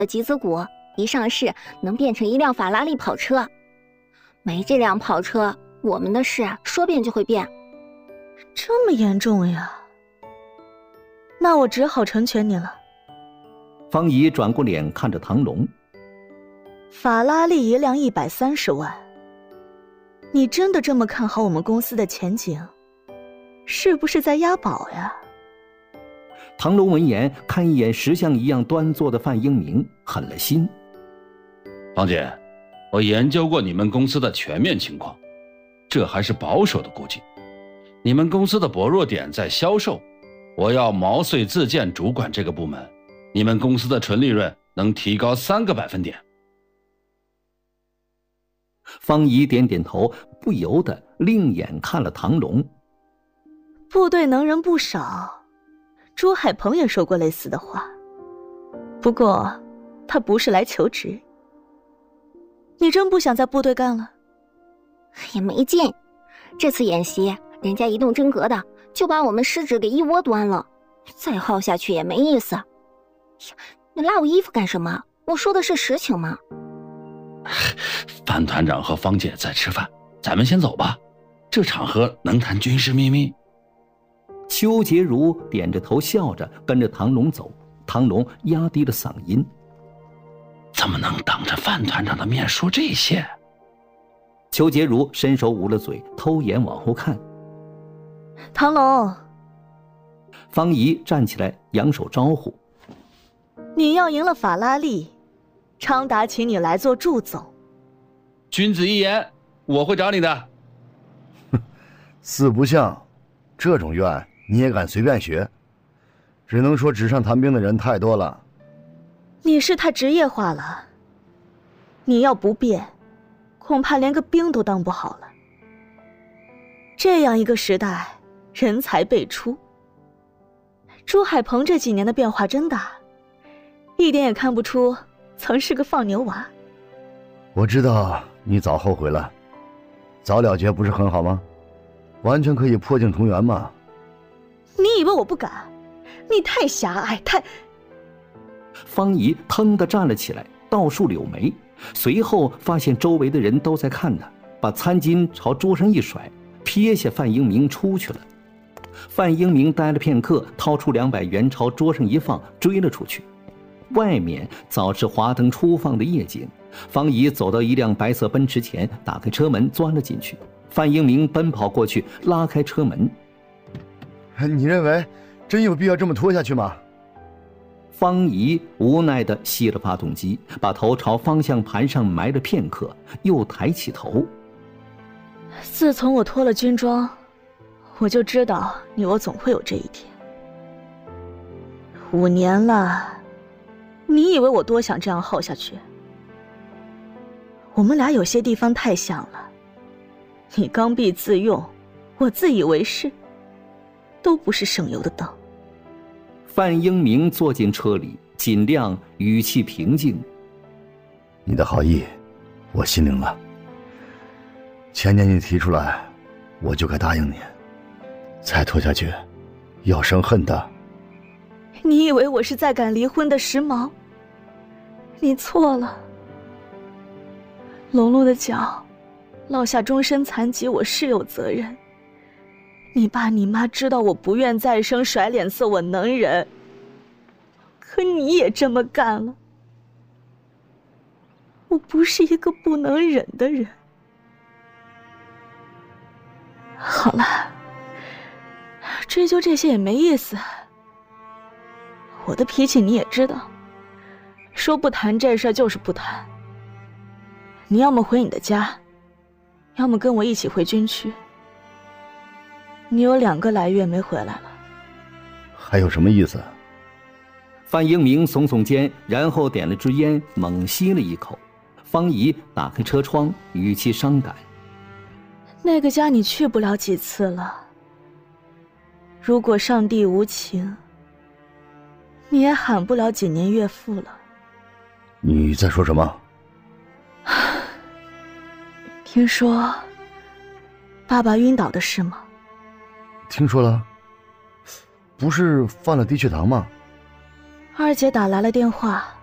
的集资股一上市能变成一辆法拉利跑车，没这辆跑车，我们的事说变就会变。 这么严重呀？那我只好成全你了。 方怡转过脸看着唐龙， 法拉利一辆130万，你真的这么看好我们公司的前景？是不是在押宝呀？ 唐龙闻言，看一眼石像一样端坐的范英明，狠了心。 方姐，我研究过你们公司的全面情况，这还是保守的估计。你们公司的薄弱点在销售，我要毛遂自荐主管这个部门，你们公司的纯利润能提高3个百分点。 方怡点点头，不由得另眼看了唐龙。 部队能人不少，朱海鹏也说过类似的话，不过他不是来求职。你真不想在部队干了？ 也没劲，这次演习人家一动真格的就把我们失职给一窝端了，再耗下去也没意思。呀，你拉我衣服干什么？我说的是实情吗？ 范团长和方姐在吃饭，咱们先走吧，这场合能谈军事秘密。 邱洁如点着头笑着跟着唐龙走，唐龙压低了嗓音： 怎么能当着范团长的面说这些？ 邱洁如伸手捂了嘴，偷眼往后看。 唐龙， 方怡站起来扬手招呼： 你要赢了法拉利，昌达请你来做祝总。 君子一言，我会找你的。 四不像，这种愿你也敢随便学？只能说纸上谈兵的人太多了。 你是太职业化了，你要不变，恐怕连个兵都当不好了。这样一个时代，人才辈出。朱海鹏这几年的变化真大，一点也看不出曾是个放牛娃。 我知道你早后悔了，早了结不是很好吗？完全可以破镜重圆嘛。 你以为我不敢？你太狭隘，太…… 方怡腾地站了起来，倒竖柳眉，随后发现周围的人都在看他，把餐巾朝桌上一甩，撇下范英明出去了。范英明呆了片刻，掏出200元朝桌上一放，追了出去。外面早是华灯初放的夜景。方怡走到一辆白色奔驰前，打开车门钻了进去。范英明奔跑过去，拉开车门。 你认为真有必要这么拖下去吗？ 方怡无奈地熄了发动机，把头朝方向盘上埋了片刻，又抬起头。 自从我脱了军装，我就知道我总会有这一天。5年了，你以为我多想这样耗下去？我们俩有些地方太像了，你刚愎自用，我自以为是，都不是省油的灯。 范英明坐进车里，尽量语气平静： 你的好意我心领了，前年你提出来我就该答应你，再拖下去要生恨的。 你以为我是在赶离婚的时髦？你错了。龙龙的脚落下终身残疾，我是有责任。你爸你妈知道我不愿再生，甩脸色我能忍，可你也这么干了。我不是一个不能忍的人。好了，追究这些也没意思。我的脾气你也知道，说不谈这事就是不谈。你要么回你的家，要么跟我一起回军区。你有2个来月没回来了。 还有什么意思？ 范英明耸耸肩，然后点了支烟，猛吸了一口。方怡打开车窗，语气伤感： 那个家你去不了几次了。如果上帝无情，你也喊不了几年岳父了。 你在说什么？ 听说爸爸晕倒的事吗？ 听说了。不是放了低血糖吗？ 二姐打来了电话，